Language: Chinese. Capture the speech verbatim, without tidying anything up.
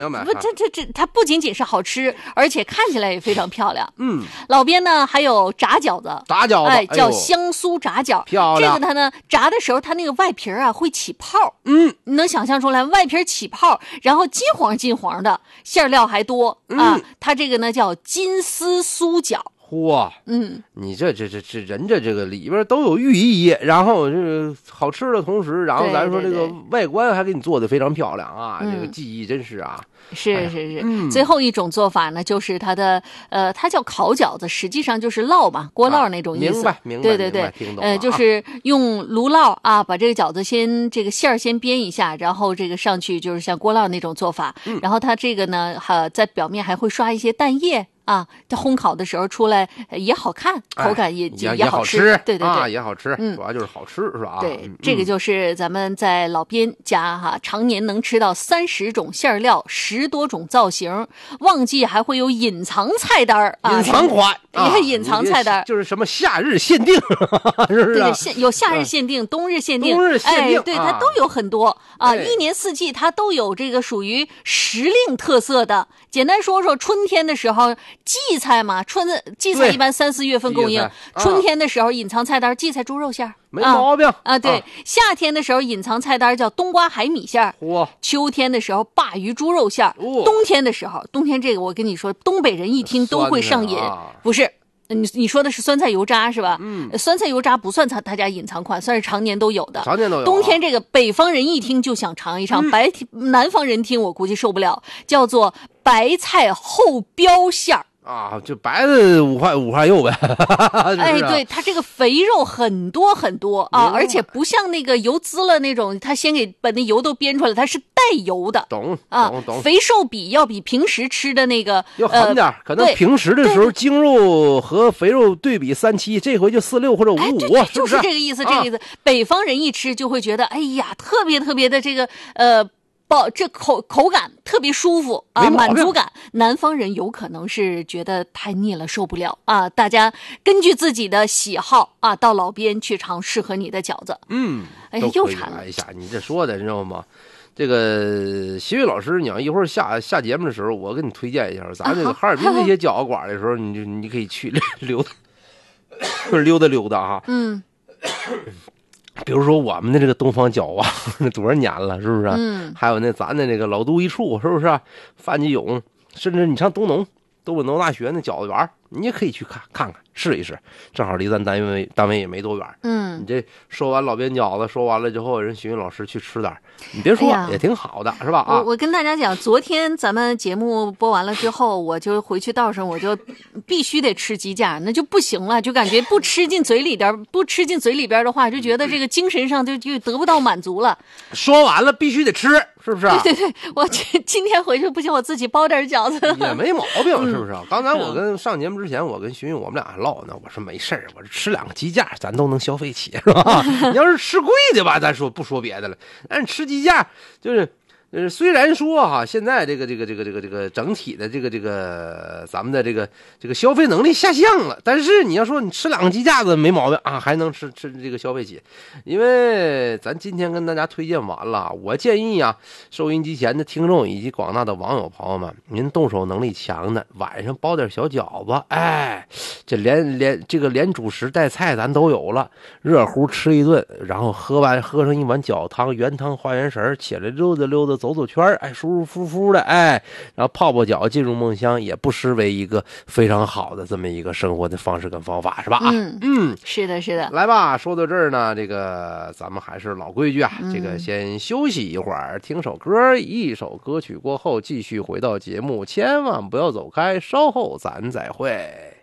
不，这这这，它不仅仅是好吃，而且看起来也非常漂亮。 嗯， 老边呢还有炸饺子， 炸饺子， 哎，叫香酥炸饺， 漂亮。 这个它呢炸的时候，它那个外皮啊会起泡， 嗯， 你能想象出来，外皮起泡，然后金黄金黄的，馅料还多、 嗯、 啊。它这个呢叫金丝酥饺。 嚯， 嗯， 你这这这这人家这个里边都有寓意，然后这个好吃的同时，然后咱说这个外观还给你做的非常漂亮啊， 对对对， 这个技艺真是啊。 是是是、哎嗯， 最后一种做法呢，就是它的呃，它叫烤饺子，实际上就是烙嘛，锅烙那种意思。 啊、明白明白， 对对对， 听懂呃，就是用炉烙啊，把这个饺子先这个馅儿先煸一下，然后这个上去就是像锅烙那种做法。 嗯、 然后它这个呢，哈，在表面还会刷一些蛋液。啊，它烘烤的时候出来也好看，口感也、 哎、 也好吃， 对对对， 啊、也好吃， 嗯， 主要就是好吃是吧？ 对、 嗯， 这个就是咱们在老边家哈，常年能吃到三十种馅料，十多种造型，旺季还会有隐藏菜单啊， 隐藏款， 啊、隐藏菜单就是什么夏日限定，是不是、啊？ 对对，有夏日限定、嗯、冬日限定， 冬日限定， 哎，对，它都有很多啊，一年四季它都有这个属于时令特色的。简单说说，春天的时候荠菜嘛，春荠菜一般三四月份供应， 啊、 春天的时候隐藏菜单荠菜猪肉馅儿， 没毛病啊, 啊。对、 啊， 夏天的时候隐藏菜单叫冬瓜海米馅儿， 嚯， 秋天的时候鲅鱼猪肉馅儿、 哦， 冬天的时候，冬天这个我跟你说，东北人一听都会上瘾， 啊、 不是。你你说的是酸菜油渣是吧？ 嗯， 酸菜油渣不算他他家隐藏款，算是常年都有的。 常年都有、啊。 冬天这个北方人一听就想尝一尝，嗯、白南方人听我估计受不了，叫做白菜后标馅儿。 啊，就白的五块五块肉呗。 哎，对，它这个肥肉很多很多啊，而且不像那个油滋了那种，它先给把那油都煸出来，它是带油的。 懂啊， 懂懂。 肥瘦比要比平时吃的那个要狠点、呃，可能平时的时候精肉和肥肉对比三七，这回就四六或者五五， 哎、对对， 是就是这个意思，这个意思。北方人一吃就会觉得，哎呀，特别特别的这个呃。爆这口口感特别舒服啊，满足感。南方人有可能是觉得太腻了，受不了啊。大家根据自己的喜好啊，到老边去尝适合你的饺子。 嗯， 哎呀，又馋了。 哎呀，你这说的，你知道吗？这个徐伟老师，你要一会儿下下节目的时候，我给你推荐一下，咱这个哈尔滨这些饺子馆的时候，你就你可以去溜达溜达溜达哈。 嗯。 比如说我们的这个东方饺啊，那多少年了，是不是？ 嗯。 还有那咱的那个老都一处，是不是？范继勇，甚至你上东农东北农大学那饺子园，你也可以去看看看，试一试。正好离咱单位单位也没多远。 嗯。 你这说完老边饺子，说完了之后，人徐云老师去吃点，你别说、哎、也挺好的，是吧？啊， 我我跟大家讲，昨天咱们节目播完了之后，我就回去道上，我就必须得吃鸡架，那就不行了，就感觉不吃进嘴里边，不吃进嘴里边的话，就觉得这个精神上就就得不到满足了。 说完了必须得吃，是不是？ 对对对，我今天回去不行，我自己包点饺子也没毛病，是不是？嗯、刚才我跟上节目之前，我跟徐云我们俩唠呢，我说没事儿，我说吃两个鸡架，咱都能消费起，是吧？你要是吃贵的吧，咱说不说别的了，但是吃鸡架就是。呃，虽然说哈，现在这个这个这个这个这个整体的这个这个咱们的这个这个消费能力下降了，但是你要说你吃两个鸡架子没毛病啊，还能吃吃这个消费起。因为咱今天跟大家推荐完了，我建议啊，收音机前的听众以及广大的网友朋友们，您动手能力强的，晚上包点小饺子，哎，这连连这个连主食带菜咱都有了，热乎吃一顿，然后喝完喝上一碗饺汤，原汤化原食，起来溜达溜达。走走圈，哎，舒舒服服的，哎，然后泡泡脚进入梦乡，也不失为一个非常好的这么一个生活的方式跟方法，是吧？ 嗯嗯， 是的，是的。 来吧，说到这儿呢，这个咱们还是老规矩啊， 嗯、 这个先休息一会儿，听首歌，一首歌曲过后继续回到节目，千万不要走开，稍后咱再会。